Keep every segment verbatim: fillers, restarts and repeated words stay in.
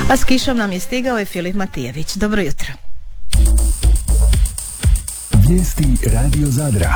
A s kišom nam je stigao je Filip Matijević. Dobro jutro. Vijesti Radio Zadra.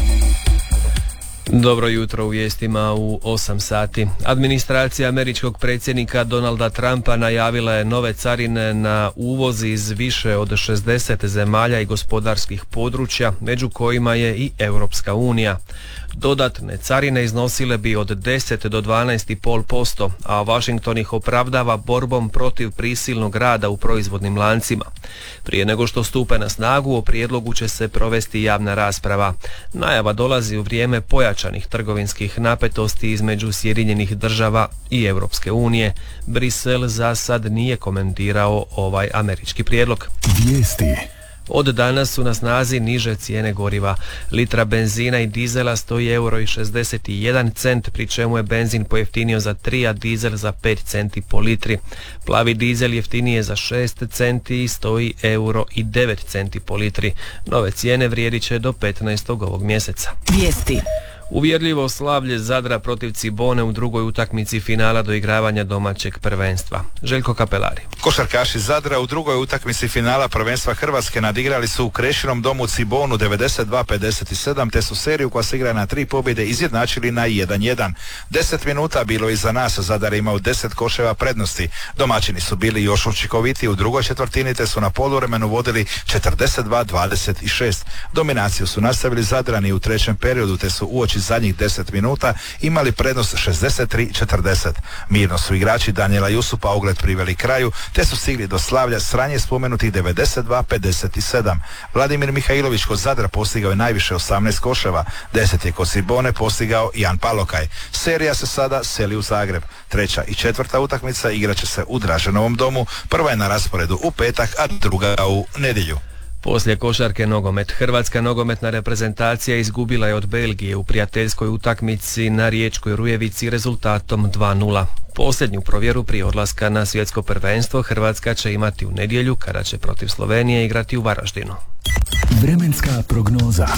Dobro jutro u vijestima u osam sati. Administracija američkog predsjednika Donalda Trumpa najavila je nove carine na uvoz iz više od šezdeset zemalja i gospodarskih područja, među kojima je i Europska unija. Dodatne carine iznosile bi od deset do dvanaest zarez pet posto, a Washington ih opravdava borbom protiv prisilnog rada u proizvodnim lancima. Prije nego što stupe na snagu, o prijedlogu će se provesti javna rasprava. Najava dolazi u vrijeme pojačanih trgovinskih napetosti između Sjedinjenih država i Europske unije. Brisel za sad nije komentirao ovaj američki prijedlog. Vijesti. Od danas su na snazi niže cijene goriva. Litra benzina i dizela stoji euro i šezdeset jedan cent, pri čemu je benzin pojeftinio za tri, a dizel za pet centi po litri. Plavi dizel jeftinije za šest centi i stoji euro i devet centi po litri. Nove cijene vrijedit će do petnaestog ovog mjeseca. Vijesti. Uvjerljivo slavlje Zadra protiv Cibone u drugoj utakmici finala doigravanja domaćeg prvenstva. Željko Kapelari. Košarkaši Zadra u drugoj utakmici finala prvenstva Hrvatske nadigrali su u Krešinom domu Cibonu devedeset dva pedeset sedam, te su seriju koja se igra na tri pobjede izjednačili na jedan jedan. Deset minuta bilo iza nas, Zadar je imao deset koševa prednosti. Domaćini su bili još učinkovitiji u drugoj četvrtini, te su na poluvremenu vodili četrdeset dva dvadeset šest. Dominaciju su nastavili Zadrani u trećem periodu, te su uoči zadnjih deset minuta imali prednost šezdeset tri četrdeset. Mirno su igrači Danijela Jusupa ogled priveli kraju, te su stigli do slavlja s ranije spomenutih devedeset dva pedeset sedam. Vladimir Mihajlović kod Zadra postigao je najviše osamnaest koševa, deset je kod Cibone postigao Jan Palokaj. Serija se sada seli u Zagreb. Treća i četvrta utakmica igraće se u Draženovom domu, prva je na rasporedu u petak, a druga u nedjelju. Poslije košarke nogomet. Hrvatska nogometna reprezentacija izgubila je od Belgije u prijateljskoj utakmici na Riječkoj Rujevici rezultatom dva nula. Posljednju provjeru prije odlaska na svjetsko prvenstvo Hrvatska će imati u nedjelju, kada će protiv Slovenije igrati u Varaždinu. Vremenska prognoza.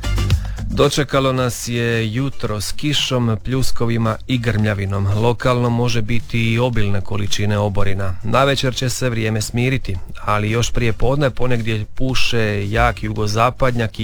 Dočekalo nas je jutro s kišom, pljuskovima i grmljavinom. Lokalno može biti i obilne količine oborina. Navečer će se vrijeme smiriti, ali još prije podne ponegdje puše jak jugozapadnjak i